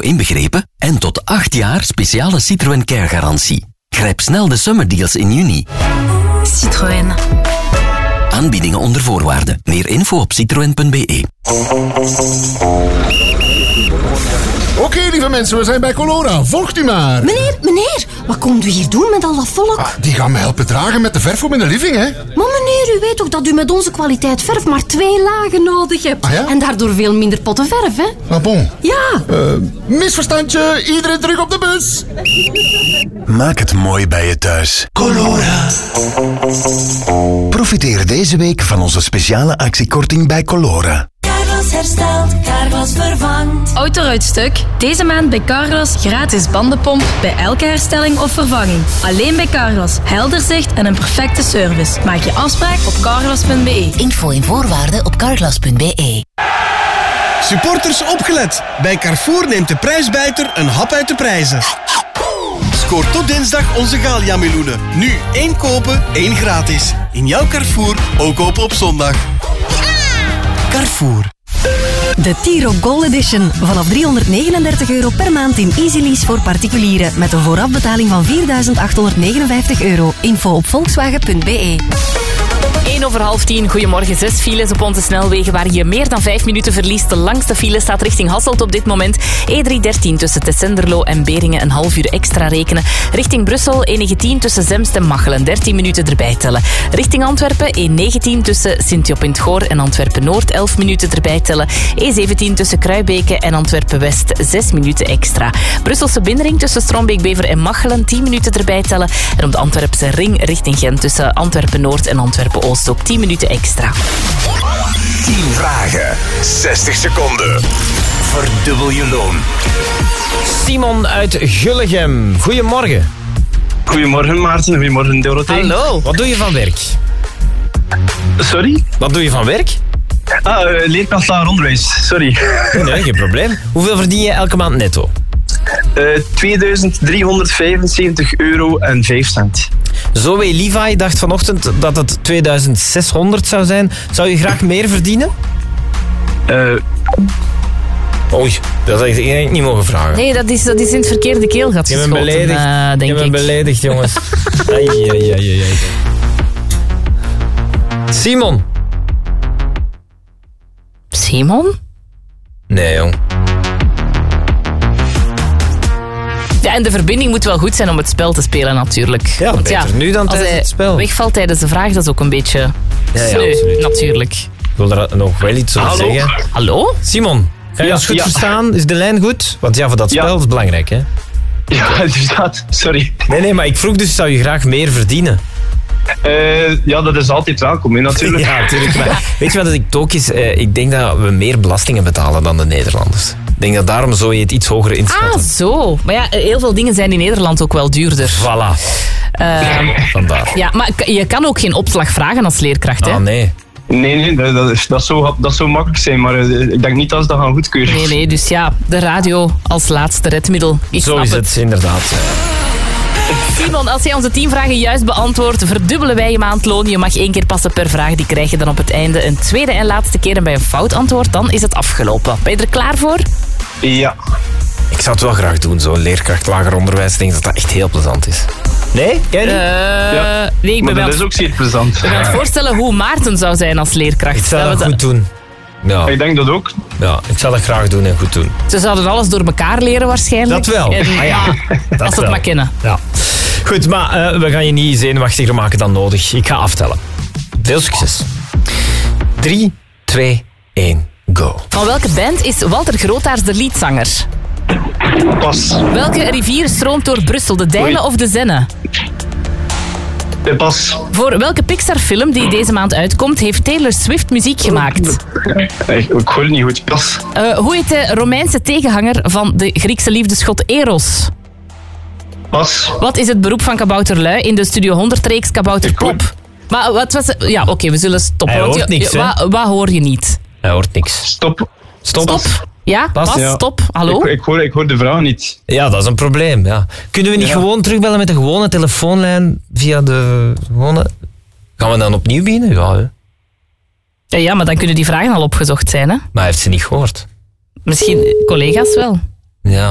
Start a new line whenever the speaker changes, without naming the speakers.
inbegrepen en tot 8 jaar speciale Citroën Care garantie. Grijp snel de summerdeals in juni.
Citroën.
Aanbiedingen onder voorwaarden. Meer info op citroen.be.
Oké, lieve mensen, we zijn bij Colora. Volgt u maar.
Meneer, wat komt u hier doen met al dat volk?
Die gaan me helpen dragen met de verf voor mijn living, hè?
Maar meneer, u weet toch dat u met onze kwaliteit verf maar 2 lagen nodig hebt?
Ah, ja?
En daardoor veel minder potten verf, hè?
Ah, bon.
Ja.
Misverstandje, iedereen terug op de bus.
Maak het mooi bij je thuis. Colora. Profiteer deze week van onze speciale actiekorting bij Colora.
Carglass herstelt, Carglass vervangt.
Autoruitstuk. Deze maand bij Carglass gratis bandenpomp bij elke herstelling of vervanging. Alleen bij Carglass. Helder zicht en een perfecte service. Maak je afspraak op carglass.be.
Info en voorwaarden op carglass.be.
Supporters opgelet. Bij Carrefour neemt de prijsbijter een hap uit de prijzen. Scoor tot dinsdag onze Gallia-meloenen. Nu 1 kopen, 1 gratis. In jouw Carrefour, ook open op zondag. Carrefour.
De Tiro Gold Edition. Vanaf €339 per maand in Easy Lease voor particulieren. Met een voorafbetaling van €4.859. Info op volkswagen.be.
10:01. Goedemorgen. 6 files op onze snelwegen waar je meer dan 5 minuten verliest. De langste file staat richting Hasselt op dit moment. E313 tussen Tessenderlo en Beringen een half uur extra rekenen. Richting Brussel E19 tussen Zemst en Machelen 13 minuten erbij tellen. Richting Antwerpen E19 tussen Sint-Job-in-'t-Goor en Antwerpen-Noord 11 minuten erbij tellen. E17 tussen Kruibeke en Antwerpen-West 6 minuten extra. Brusselse binnenring tussen Strombeek-Bever en Machelen 10 minuten erbij tellen. En op de Antwerpse ring richting Gent tussen Antwerpen-Noord en Antwerpen-Oost ook 10 minuten extra.
10 vragen, 60 seconden. Verdubbel je loon.
Simon uit Gullegem. Goedemorgen.
Goedemorgen Maarten, goedemorgen Dorothee.
Hallo. Wat doe je van werk?
Sorry?
Wat doe je van werk?
Leerkracht lager onderwijs, sorry.
Nee, geen probleem. Hoeveel verdien je elke maand netto?
€2.375,05.
Zoe Levi dacht vanochtend dat het 2600 zou zijn. Zou je graag meer verdienen? Oei, dat had ik eigenlijk niet mogen vragen.
Nee, dat is in het verkeerde keelgat geschoten, denk ik.
Je bent beledigd, jongens. Ai. Simon?
Simon?
Nee, jong.
Ja, en de verbinding moet wel goed zijn om het spel te spelen natuurlijk.
Ja, want beter nu dan tijdens het spel.
Als hij wegvalt tijdens de vraag, dat is ook een beetje sneu, natuurlijk.
Ik wil er nog wel iets over zeggen.
Hallo?
Simon, ga je ons goed verstaan? Is de lijn goed? Want ja, voor dat spel is het belangrijk, hè?
Ja, inderdaad. Sorry.
Nee, maar ik vroeg dus, zou je graag meer verdienen?
Ja, dat is altijd welkom, hè, natuurlijk.
Ja, natuurlijk. Maar weet je wat het ook is? Ik denk dat we meer belastingen betalen dan de Nederlanders. Ik denk dat daarom zo je het iets hoger inschatten.
Ah, zo. Maar ja, heel veel dingen zijn in Nederland ook wel duurder.
Voilà. Vandaar.
Ja, maar je kan ook geen opslag vragen als leerkracht, hè?
Ah, nee.
Nee, dat zou makkelijk zijn, maar ik denk niet dat ze dat gaan goedkeuren.
Nee, dus ja, de radio als laatste redmiddel.
Zo is het, inderdaad.
Simon, als jij onze 10 vragen juist beantwoordt, verdubbelen wij je maandloon. Je mag 1 keer passen per vraag, die krijg je dan op het einde. Een tweede en laatste keer en bij een fout antwoord, dan is het afgelopen. Ben je er klaar voor?
Ja.
Ik zou het wel graag doen, zo'n leerkracht lager onderwijs. Ik denk dat dat echt heel plezant is. Nee? Ken je
ja,
nee, ik ben
dat is ook zeer plezant.
Ik ben aan het voorstellen hoe Maarten zou zijn als leerkracht.
Ik zou dat goed doen. Ja.
Ik denk dat ook.
Ja, ik zal dat graag doen en goed doen.
Ze zouden alles door elkaar leren waarschijnlijk.
Dat wel.
En,
dat
als ze het maar kennen.
Ja. Goed, maar we gaan je niet zenuwachtiger maken dan nodig. Ik ga aftellen. Veel succes. 3, 2, 1, go.
Van welke band is Walter Grootaars de leadzanger?
Pas.
Welke rivier stroomt door Brussel, de Dijlen of de Zenne?
Pas.
Voor welke Pixar-film die deze maand uitkomt, heeft Taylor Swift muziek gemaakt?
Ik hoor het niet goed. Pas.
Hoe heet de Romeinse tegenhanger van de Griekse liefdesgod Eros?
Pas.
Wat is het beroep van Kabouter Lui in de Studio 100-reeks Kabouter Pop? Maar wat was het? Ja, oké, we zullen stoppen.
Hij hoort niks, hè?
Wat hoor je niet?
Hij hoort niks.
Stop.
Ja, pas,
ja.
Stop. Hallo?
Ik hoor de vraag niet.
Ja, dat is een probleem. Ja. Kunnen we niet gewoon terugbellen met de gewone telefoonlijn via de gewone... Gaan we dan opnieuw beginnen? Ja, hè.
Ja, maar dan kunnen die vragen al opgezocht zijn, hè?
Maar hij heeft ze niet gehoord.
Misschien collega's wel.
Ja.